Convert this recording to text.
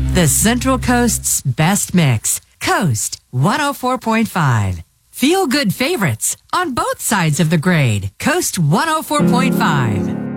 The Central Coast's best mix. Coast 104.5. Feel good favorites on both sides of the grade. Coast 104.5.